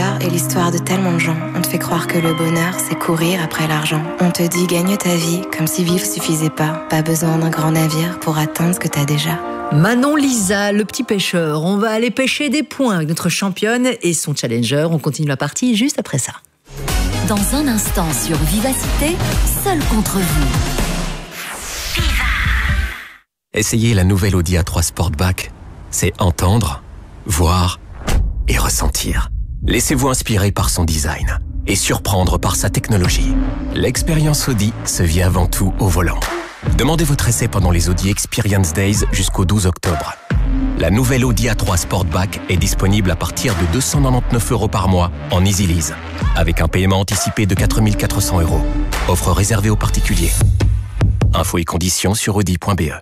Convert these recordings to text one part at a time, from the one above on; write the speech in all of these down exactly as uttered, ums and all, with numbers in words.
Challenger est l'histoire de tellement de gens. On te fait croire que le bonheur, c'est courir après l'argent. On te dit gagne ta vie, comme si vivre suffisait pas. Pas besoin d'un grand navire pour atteindre ce que t'as déjà. Manon Lisa, le petit pêcheur. On va aller pêcher des points avec notre championne et son challenger. On continue la partie juste après ça. Dans un instant sur Vivacité, seul contre vous. Essayez la nouvelle Audi A trois Sportback. C'est entendre, voir et ressentir. Laissez-vous inspirer par son design et surprendre par sa technologie. L'expérience Audi se vit avant tout au volant. Demandez votre essai pendant les Audi Experience Days jusqu'au douze octobre. La nouvelle Audi A trois Sportback est disponible à partir de deux cent quatre-vingt-dix-neuf euros par mois en Easy Lease, avec un paiement anticipé de quatre mille quatre cents euros. Offre réservée aux particuliers. Infos et conditions sur audi point b e.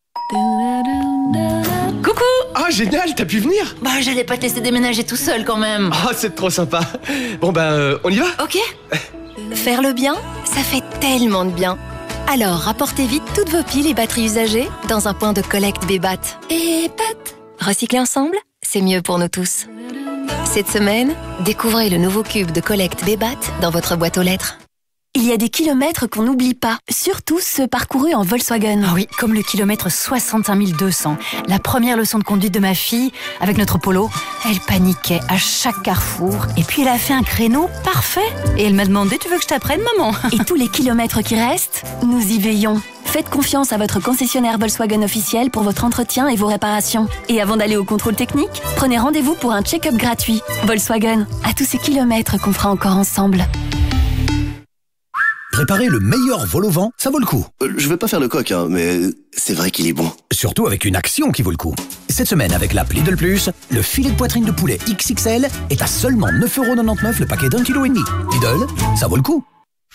Coucou! Ah, génial, t'as pu venir? Bah, j'allais pas te laisser déménager tout seul quand même. Ah, c'est trop sympa. Bon, ben, euh, on y va? Ok. Faire le bien, ça fait tellement de bien. Alors, rapportez vite toutes vos piles et batteries usagées dans un point de collecte Bébat. Bébat. Recycler ensemble, c'est mieux pour nous tous. Cette semaine, découvrez le nouveau cube de collecte Bébat dans votre boîte aux lettres. Il y a des kilomètres qu'on n'oublie pas, surtout ceux parcourus en Volkswagen. Ah oui, comme le kilomètre soixante-cinq mille deux cents. La première leçon de conduite de ma fille, avec notre Polo, elle paniquait à chaque carrefour. Et puis elle a fait un créneau parfait. Et elle m'a demandé, tu veux que je t'apprenne, maman? Et tous les kilomètres qui restent, nous y veillons. Faites confiance à votre concessionnaire Volkswagen officiel pour votre entretien et vos réparations. Et avant d'aller au contrôle technique, prenez rendez-vous pour un check-up gratuit. Volkswagen, à tous ces kilomètres qu'on fera encore ensemble. Préparer le meilleur vol au vent, ça vaut le coup. Euh, je vais pas faire le coq, hein, mais c'est vrai qu'il est bon. Surtout avec une action qui vaut le coup. Cette semaine, avec l'app Lidl Plus, le filet de poitrine de poulet X X L est à seulement neuf euros quatre-vingt-dix-neuf le paquet d'un kilo et demi. Lidl, ça vaut le coup.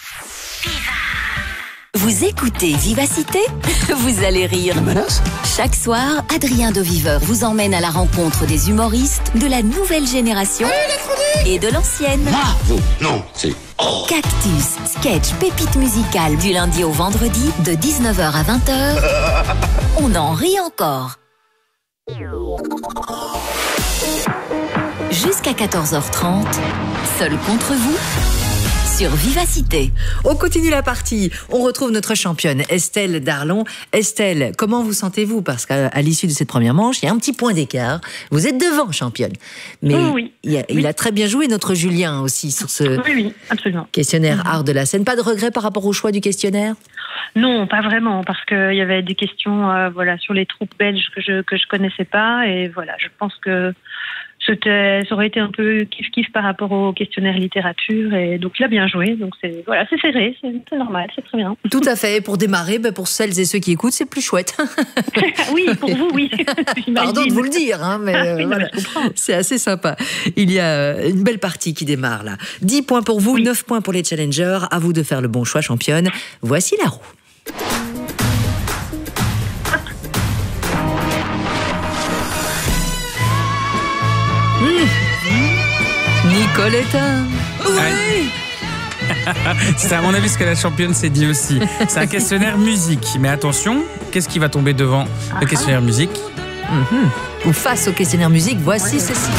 Vous écoutez Vivacité? Vous allez rire. Chaque soir, Adrien de Viveur vous emmène à la rencontre des humoristes de la nouvelle génération et de l'ancienne. Bravo! Non, c'est... Oh. Cactus, sketch, pépite musicale du lundi au vendredi de dix-neuf heures à vingt heures. On en rit encore. Jusqu'à quatorze heures trente, seul contre vous. Sur Vivacité. On continue la partie. On retrouve notre championne Estelle Darlon. Estelle, comment vous sentez-vous? Parce qu'à l'issue de cette première manche, il y a un petit point d'écart. Vous êtes devant, championne. Mais oui, oui. Il, a, oui. il a très bien joué, notre Julien, aussi, sur ce oui, oui, absolument. questionnaire mmh. art de la scène. Pas de regret par rapport au choix du questionnaire? Non, pas vraiment, parce qu'il y avait des questions euh, voilà, sur les troupes belges que je que je connaissais pas. Et voilà, je pense que C'était, ça aurait été un peu kiff-kiff par rapport au questionnaire littérature, et donc il a bien joué, donc c'est, voilà, c'est serré, c'est, c'est normal, c'est très bien. Tout à fait, pour démarrer, ben pour celles et ceux qui écoutent, c'est plus chouette. Oui, pour vous, oui. Pardon de vous le dire, hein, mais, ah, oui, euh, non, voilà. mais je comprends. C'est assez sympa. Il y a une belle partie qui démarre là. dix points pour vous, oui. neuf points pour les challengers, à vous de faire le bon choix, championne. Voici la roue. Mmh. Nicoletta. Oui. C'est à mon avis ce que la championne s'est dit aussi. C'est un questionnaire musique. Mais attention, qu'est-ce qui va tomber devant le questionnaire musique? Mmh. Ou face au questionnaire musique, voici ouais. ceci.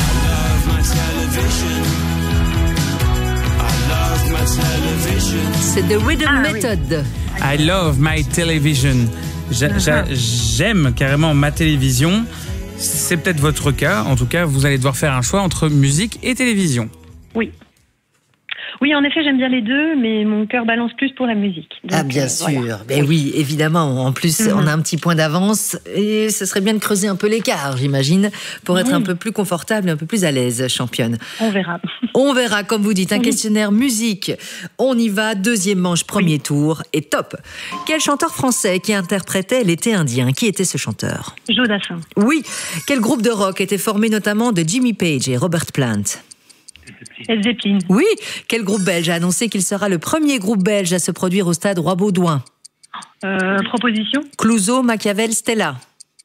C'est The Rhythm ah, Method. Oui. I love my television. J'a, j'a, j'aime carrément ma télévision. C'est peut-être votre cas. En tout cas, vous allez devoir faire un choix entre musique et télévision. Oui. Oui, en effet, j'aime bien les deux, mais mon cœur balance plus pour la musique. Donc, ah, bien euh, sûr. Voilà. Ben oui. oui, évidemment. En plus, mm-hmm. on a un petit point d'avance et ce serait bien de creuser un peu l'écart, j'imagine, pour être oui. un peu plus confortable et un peu plus à l'aise, championne. On verra. On verra, comme vous dites, un oui. questionnaire musique. On y va, deuxième manche, premier oui. tour, et top. Quel chanteur français qui interprétait l'été indien? Qui était ce chanteur? Joe Dassin. Oui. Quel groupe de rock était formé notamment de Jimmy Page et Robert Plant? Led Zeppelin. Oui. Quel groupe belge a annoncé qu'il sera le premier groupe belge à se produire au stade Roi-Baudouin? euh, Proposition. Clouseau, Machiavel, Stella.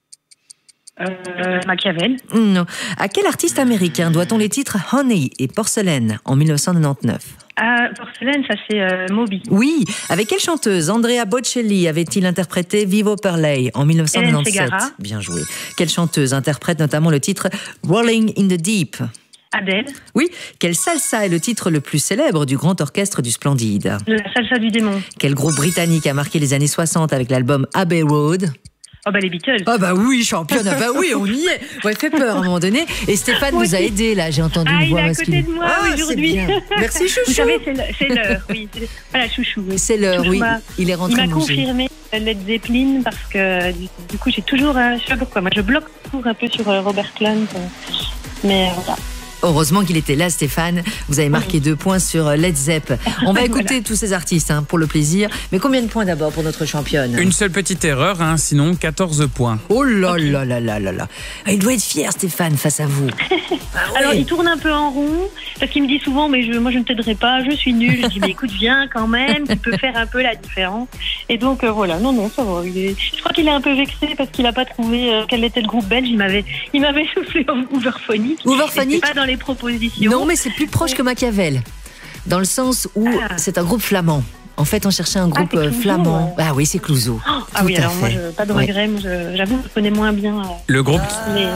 Euh, Machiavel. Non. À quel artiste américain doit-on les titres Honey et Porcelaine en dix-neuf cent quatre-vingt-dix-neuf? Ah, Porcelaine, ça c'est euh, Moby. Oui. Avec quelle chanteuse Andrea Bocelli avait-il interprété Vivo per lei en dix-neuf cent quatre-vingt-dix-sept? Bien joué. Quelle chanteuse interprète notamment le titre Rolling in the Deep? Adèle. Oui. Quelle salsa est le titre le plus célèbre du grand orchestre du Splendide? La salsa du démon. Quel groupe britannique a marqué les années soixante avec l'album Abbey Road? Oh bah les Beatles. Ah bah oui, championne, ah bah oui, on y est. Ouais, fait peur à un moment donné. Et Stéphane Oui. vous a aidé, là, j'ai entendu Ah, une il voix est à masculine. côté de moi Ah, aujourd'hui. c'est bien. Merci, chouchou. Vous savez, c'est le- c'est l'heure, oui. C'est- Voilà, chouchou. oui. C'est l'heure, Chouchou oui. m'a- Il est rentré Il m'a manger. confirmé Led Zeppelin parce que du, du coup, j'ai toujours, un- je sais pas pourquoi, moi je bloque toujours un peu sur euh, Robert Plant. euh, Mais euh, voilà. Heureusement qu'il était là, Stéphane. Vous avez marqué deux points sur Led Zepp. On va écouter Voilà. tous ces artistes hein, pour le plaisir. Mais combien de points d'abord pour notre championne? Une seule petite erreur, hein, sinon quatorze points. Oh là là là là là là. Il doit être fier, Stéphane, face à vous. Alors, il tourne un peu en rond parce qu'il me dit souvent, mais je, moi je ne t'aiderai pas, je suis nulle. Je dis, mais écoute, viens quand même, tu peux faire un peu la différence. Et donc euh, voilà, non, non, ça va. Il est... Je crois qu'il est un peu vexé parce qu'il n'a pas trouvé euh, quel était le groupe belge. Il m'avait, il m'avait soufflé en Hooverphonic. Hooverphonic. Et c'est pas dans les propositions. Non, mais c'est plus proche que Machiavel. Dans le sens où Ah. c'est un groupe flamand. En fait, on cherchait un groupe c'est euh, Clouseau, flamand. Ah oui, c'est Clouseau. Ah Tout oui, à alors moi, fait. je, pas de Ouais. regret. moi, je- J'avoue, je connais moins bien. euh, Le groupe les-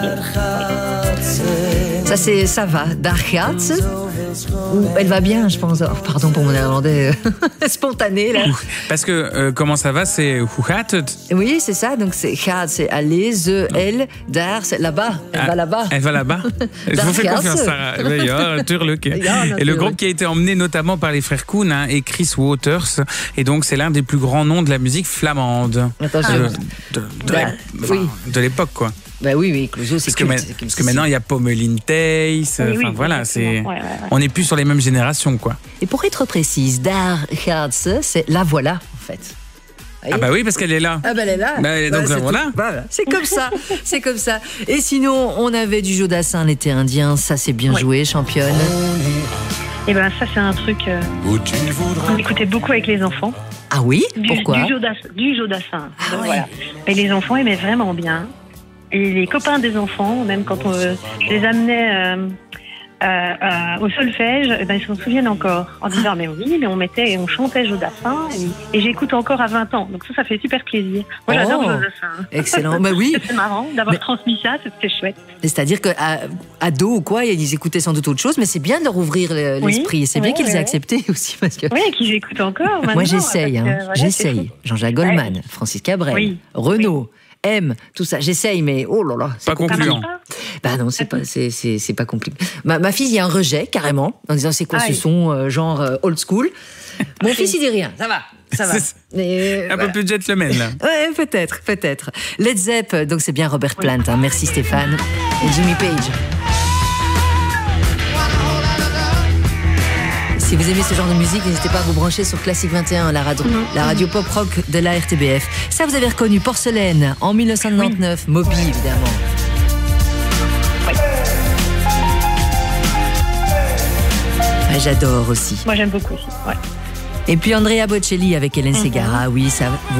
Ça, c'est Ça va, Darkhartz. Ou Elle va bien, je pense. Oh, pardon pour mon néerlandais euh, spontané, là. Parce que euh, comment ça va, c'est Hoe gaat het? Oui, c'est ça. Donc, c'est gaat, c'est aller, ze, elle, daar, c'est là-bas. Elle Ah, va là-bas. Elle va là-bas. Je vous fais Darkhartz. confiance, Sarah. Oui, ja, natuurlijk. Ja, Et le natuurlijk. groupe qui a été emmené notamment par les frères Koen hein, et Chris Waters. Et donc, c'est l'un des plus grands noms de la musique flamande. Attends, de, je- de, de, Bah, enfin, oui. de l'époque, quoi. Bah oui, oui, Clouseau, c'est Parce que, culte, ma- c'est culte. parce que maintenant, il y a Pommeline Thijs. Oui, oui, Enfin, voilà, c'est, exactement. Ouais, ouais, ouais. on n'est plus sur les mêmes générations, quoi. Et pour être précise, Darkhartz, c'est la voilà, en fait. Ah bah oui, parce qu'elle est là. Ah bah elle est là. Bah, et donc, c'est voilà. tout. Voilà. C'est comme ça, c'est comme ça. Et sinon, on avait du Jodassin, l'été indien, ça c'est bien Ouais. joué, championne. Et ben ça, c'est un truc euh, qu'on écoutait beaucoup avec les enfants. Ah oui? Du, Pourquoi? du Jodassin. Du Jodassin. Ah Donc, ouais. voilà. Et les enfants aimaient vraiment bien. Et les copains des enfants, même quand on, euh, je les amenais euh, euh, euh, au solfège, eh ben, ils s'en souviennent encore. En disant, mais oui, mais on mettait et on chantait Jodassin. Et, et j'écoute encore à vingt ans. Donc ça, ça fait super plaisir. Moi, j'adore Oh, Jodassin. excellent. Bah oui. C'est marrant d'avoir Mais- transmis ça, c'était chouette. C'est-à-dire que à- ado ou quoi, ils écoutaient sans doute autre chose, mais c'est bien de leur ouvrir le- Oui, l'esprit. C'est ouais, bien qu'ils ouais, aient ouais. accepté aussi. Parce que Oui, qui j'écoute encore maintenant. moi, j'essaye. parce que, Hein. voilà, c'est j'essaye. fou. Jean-Jacques Goldman, Francis Cabrel, Oui. Renaud. M, tout ça, j'essaye, mais oh là là. c'est Pas compliqué. concluant. Bah non, c'est pas, c'est, c'est, c'est pas compliqué. Ma, ma fille, il y a un rejet, carrément, en disant c'est quoi ce Aïe. son, euh, genre euh, old school. Mon fils, il dit rien, ça va, ça va. C'est- Mais, Un voilà. peu plus gentleman, là. Ouais, peut-être, peut-être. Led Zepp, donc c'est bien Robert Plant, hein. Merci Stéphane. Et Jimmy Page. Si vous aimez ce genre de musique, n'hésitez pas à vous brancher sur Classique vingt et un, la radio, la radio pop-rock de la R T B F. Ça, vous avez reconnu Porcelaine en mille neuf cent quatre-vingt-dix-neuf, Moby, évidemment. Ah, j'adore aussi. Moi, j'aime beaucoup aussi. Ouais. Et puis Andrea Bocelli avec Hélène Ségara, oui, ça